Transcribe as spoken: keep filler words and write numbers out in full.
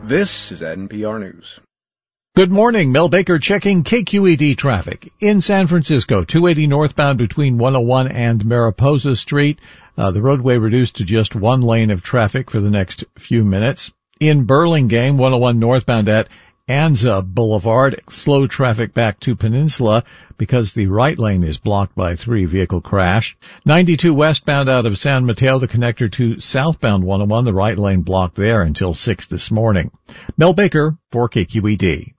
This is N P R News. Good morning. Mel Baker checking K Q E D traffic. In San Francisco, two eighty northbound between one oh one and Mariposa Street. Uh, the roadway reduced to just one lane of traffic for the next few minutes. In Burlingame, one oh one northbound at Anza Boulevard, slow traffic back to Peninsula because the right lane is blocked by three vehicle crash. ninety-two westbound out of San Mateo, the connector to southbound one oh one, the right lane blocked there until six this morning. Mel Baker for K Q E D.